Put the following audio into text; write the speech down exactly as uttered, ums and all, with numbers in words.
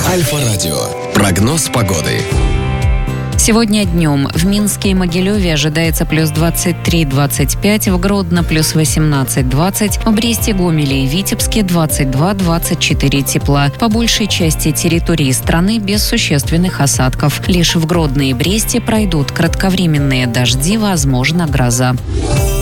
Альфа-радио. Прогноз погоды. Сегодня днем в Минске и Могилеве ожидается плюс двадцать три - двадцать пять, в Гродно плюс восемнадцать - двадцать, в Бресте, Гомеле и Витебске двадцать два - двадцать четыре тепла. По большей части территории страны без существенных осадков. Лишь в Гродно и Бресте пройдут кратковременные дожди, возможно, гроза.